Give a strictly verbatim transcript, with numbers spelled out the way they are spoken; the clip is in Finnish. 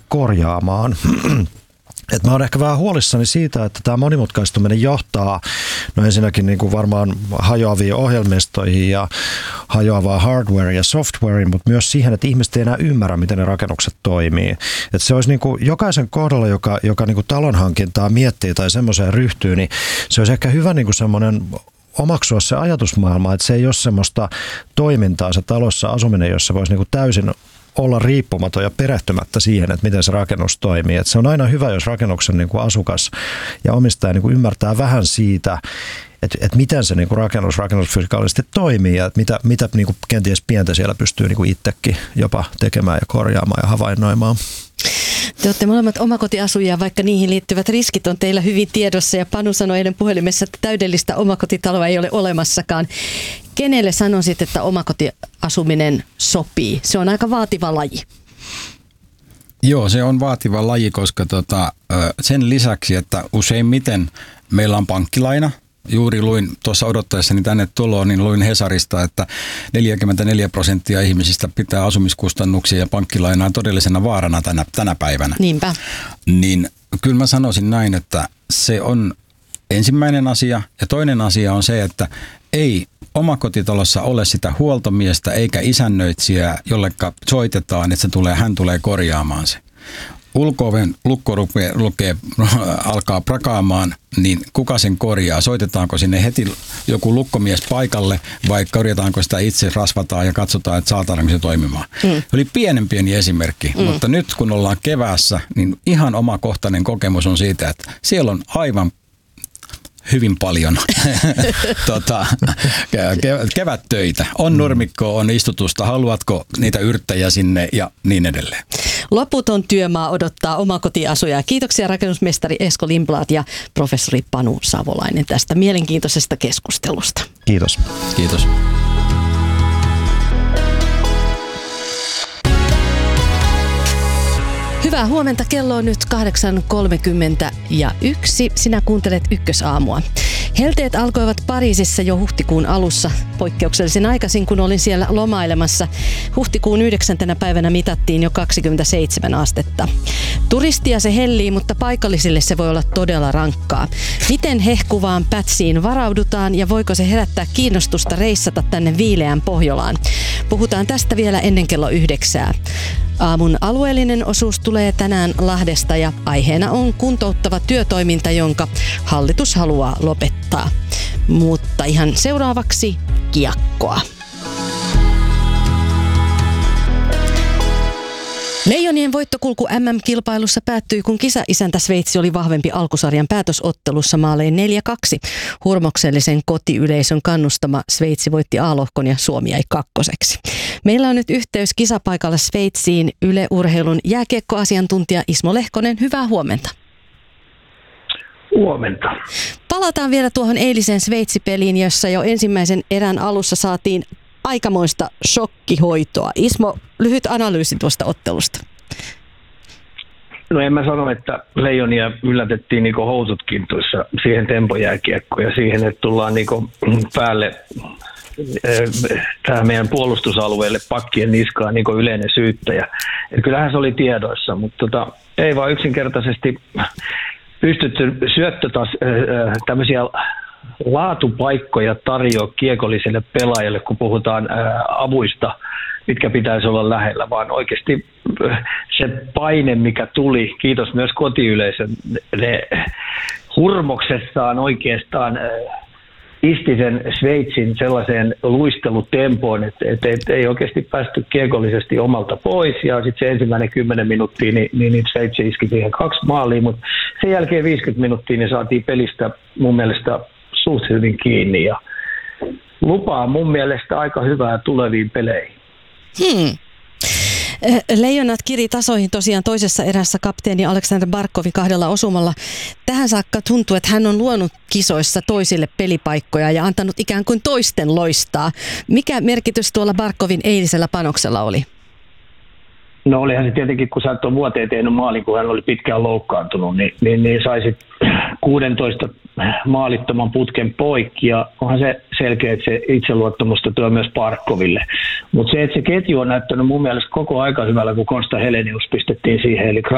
korjaamaan. Et mä oon ehkä vähän huolissani siitä, että tämä monimutkaistuminen johtaa no ensinnäkin niin kuin varmaan hajoaviin ohjelmistoihin ja hajoavaa hardware ja softwareen, mutta myös siihen, että ihmiset ei enää ymmärrä, miten ne rakennukset toimii. Et se olisi niin kuin jokaisen kohdalla, joka, joka niin kuin talonhankintaa miettii tai semmoiseen ryhtyy, niin se olisi ehkä hyvä niin kuin semmoinen omaksua se ajatusmaailma, että se ei ole semmoista toimintaa, se talossa asuminen, jossa voisi niin kuin täysin olla riippumaton ja perehtymättä siihen, että miten se rakennus toimii. Että se on aina hyvä, jos rakennuksen niin kuin asukas ja omistaja niin kuin ymmärtää vähän siitä, että, että miten se niin kuin rakennus rakennusfysikaalisesti toimii ja että mitä, mitä niin kuin kenties pientä siellä pystyy niin kuin itsekin jopa tekemään ja korjaamaan ja havainnoimaan. Te olette molemmat omakotiasujia, vaikka niihin liittyvät riskit on teillä hyvin tiedossa ja Panu sanoi eilen puhelimessa, että täydellistä omakotitaloa ei ole olemassakaan. Kenelle sanoisit, että omakotiasuminen sopii? Se on aika vaativa laji. Joo, se on vaativa laji, koska tota, sen lisäksi, että useimmiten meillä on pankkilaina. Juuri luin tuossa odottaessani tänne tuloa, niin luin Hesarista, että neljäkymmentäneljä prosenttia ihmisistä pitää asumiskustannuksia ja pankkilainaa todellisena vaarana tänä, tänä päivänä. Niinpä. Niin kyllä mä sanoisin näin, että se on ensimmäinen asia. Ja toinen asia on se, että ei omakotitalossa ole sitä huoltomiestä eikä isännöitsijää, jolleka soitetaan, että se tulee, hän tulee korjaamaan se. Ulko-oven lukko lukee, lukee, alkaa prakaamaan, niin kuka sen korjaa? Soitetaanko sinne heti joku lukkomies paikalle vai korjataanko sitä itse, rasvataan ja katsotaan, että saataanko se toimimaan? Mm. Oli pienen pieni esimerkki, mm. mutta nyt kun ollaan keväässä, niin ihan omakohtainen kokemus on siitä, että siellä on aivan hyvin paljon tota, kevättöitä. On nurmikkoa, on istutusta, haluatko niitä yrttejä sinne ja niin edelleen. Loputon työmaa odottaa omakotiasujaa. Kiitoksia rakennusmestari Esko Lindblad ja professori Panu Savolainen tästä mielenkiintoisesta keskustelusta. Kiitos. Kiitos. Hyvää huomenta, kello on nyt kahdeksan kolmekymmentäyksi. Sinä kuuntelet Ykkösaamua. Helteet alkoivat Pariisissa jo huhtikuun alussa, poikkeuksellisen aikaisin, kun olin siellä lomailemassa. Huhtikuun yhdeksäntenä päivänä mitattiin jo kaksikymmentäseitsemän astetta. Turistia se hellii, mutta paikallisille se voi olla todella rankkaa. Miten hehkuvaan pätsiin varaudutaan ja voiko se herättää kiinnostusta reissata tänne viileään Pohjolaan? Puhutaan tästä vielä ennen kello yhdeksää. Aamun alueellinen osuus tulee tänään Lahdesta ja aiheena on kuntouttava työtoiminta, jonka hallitus haluaa lopettaa. Mutta ihan seuraavaksi kiekkoa. Leijonien voittokulku äm äm-kilpailussa päättyi, kun kisaisäntä Sveitsi oli vahvempi alkusarjan päätösottelussa maalein neljä kaksi. Hurmoksellisen kotiyleisön kannustama Sveitsi voitti A-lohkon ja Suomi jäi kakkoseksi. Meillä on nyt yhteys kisapaikalla Sveitsiin Yle Urheilun jääkiekkoasiantuntija Ismo Lehkonen. Hyvää huomenta. Huomenta. Palataan vielä tuohon eiliseen Sveitsi-peliin, jossa jo ensimmäisen erän alussa saatiin aikamoista shokkihoitoa. Ismo, lyhyt analyysi tuosta ottelusta. No en mä sano, että Leijonia yllätettiin niinku housut kintuissa siihen tempojääkiekkoon ja siihen, että tullaan niinku päälle tähän meidän puolustusalueelle pakkien niskaan niinku yleinen syyttäjä. Et kyllähän se oli tiedoissa, mutta tota, ei vaan yksinkertaisesti pystytty syöttötas tämmöisiä laatupaikkoja tarjoaa kiekolliselle pelaajalle, kun puhutaan ää, avuista, mitkä pitäisi olla lähellä, vaan oikeasti se paine, mikä tuli, kiitos myös kotiyleisön, ne hurmoksessaan oikeastaan ää, isti sen Sveitsin sellaiseen luistelutempoon, että et, et ei oikeasti päästy kiekollisesti omalta pois, ja sitten se ensimmäinen kymmenen minuuttia, niin, niin, niin Sveitsi iski siihen kaksi maalia, mutta sen jälkeen viisikymmentä minuuttia niin saatiin pelistä mun mielestä suht hyvin kiinni ja lupaa mun mielestä aika hyvää tuleviin peleihin. Hmm. Leijonat kiri tasoihin tosiaan toisessa erässä kapteeni Aleksander Barkovin kahdella osumalla. Tähän saakka tuntuu, että hän on luonut kisoissa toisille pelipaikkoja ja antanut ikään kuin toisten loistaa. Mikä merkitys tuolla Barkovin eilisellä panoksella oli? No olihan se tietenkin, kun sä et ole vuoteen tehnyt maalin, kun hän oli pitkään loukkaantunut, niin, niin, niin saisit kuusitoista maalittoman putken poikki, ja onhan se selkeä, että se itseluottamusta tuo myös Barkoville. Mutta se, että se ketju on näyttänyt mun mielestä koko aika hyvällä, kun Konsta Helenius pistettiin siihen, eli